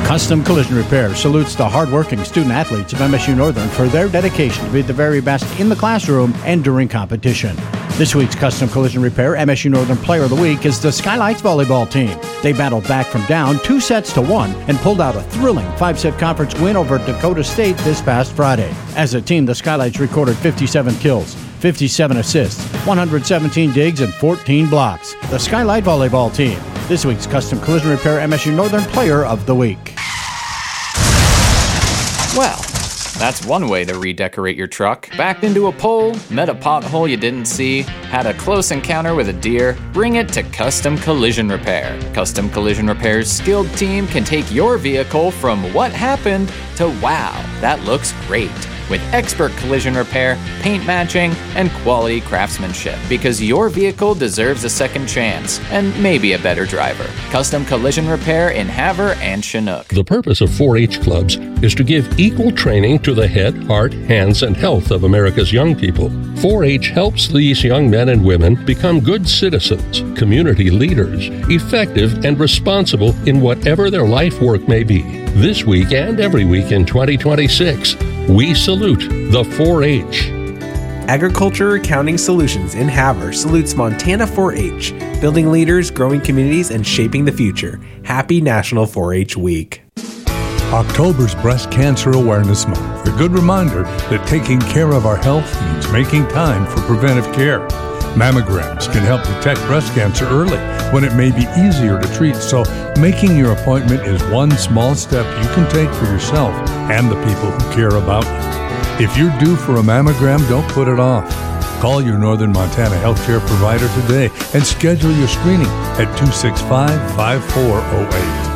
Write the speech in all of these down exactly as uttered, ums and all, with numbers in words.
Custom Collision Repair salutes the hardworking student-athletes of M S U Northern for their dedication to be the very best in the classroom and during competition. This week's Custom Collision Repair M S U Northern Player of the Week is the Skylights volleyball team. They battled back from down two sets to one and pulled out a thrilling five-set conference win over Dakota State this past Friday. As a team, the Skylights recorded fifty-seven kills, fifty-seven assists, one hundred seventeen digs, and fourteen blocks. The Skylight volleyball team. This week's Custom Collision Repair M S U Northern Player of the Week. Well, that's one way to redecorate your truck. Backed into a pole, met a pothole you didn't see, had a close encounter with a deer, bring it to Custom Collision Repair. Custom Collision Repair's skilled team can take your vehicle from what happened to wow, that looks great. With expert collision repair, paint matching, and quality craftsmanship. Because your vehicle deserves a second chance, and maybe a better driver. Custom Collision Repair in Havre and Chinook. The purpose of four H clubs is to give equal training to the head, heart, hands, and health of America's young people. four H helps these young men and women become good citizens, community leaders, effective and responsible in whatever their life work may be. This week and every week in twenty twenty-six, we salute the four H. Agriculture Accounting Solutions in Havre salutes Montana four H, building leaders, growing communities, and shaping the future. Happy National four H Week. October's Breast Cancer Awareness Month, a good reminder that taking care of our health means making time for preventive care. Mammograms can help detect breast cancer early when it may be easier to treat, so making your appointment is one small step you can take for yourself and the people who care about you. If you're due for a mammogram, don't put it off. Call your Northern Montana healthcare provider today and schedule your screening at two six five, five four zero eight.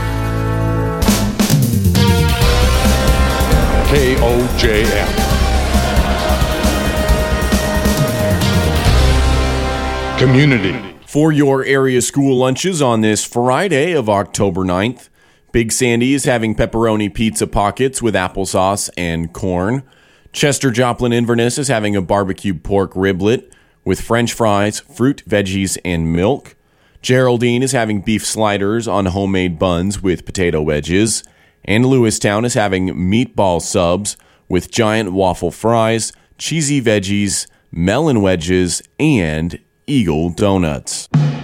K O J M. Community. For your area school lunches on this Friday of October ninth, Big Sandy is having pepperoni pizza pockets with applesauce and corn. Chester Joplin Inverness is having a barbecue pork riblet with French fries, fruit, veggies, and milk. Geraldine is having beef sliders on homemade buns with potato wedges. And Lewistown is having meatball subs with giant waffle fries, cheesy veggies, melon wedges, and Eagle Donuts.